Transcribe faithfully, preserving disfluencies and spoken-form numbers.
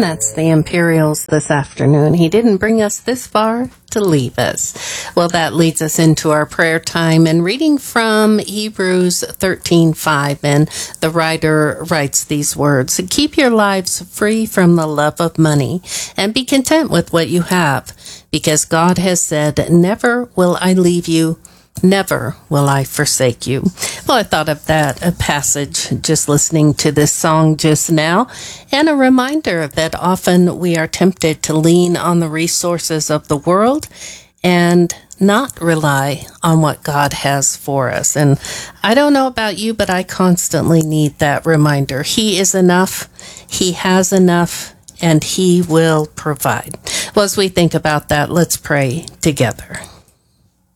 And that's the Imperials this afternoon. He didn't bring us this far to leave us. Well, that leads us into our prayer time and reading from Hebrews thirteen five. And the writer writes these words: "Keep your lives free from the love of money and be content with what you have, because God has said, 'Never will I leave you, never will I forsake you.'" Well, I thought of that a passage just listening to this song just now, and a reminder that often we are tempted to lean on the resources of the world and not rely on what God has for us. And I don't know about you, but I constantly need that reminder. He is enough. He has enough, and He will provide. Well, as we think about that, let's pray together.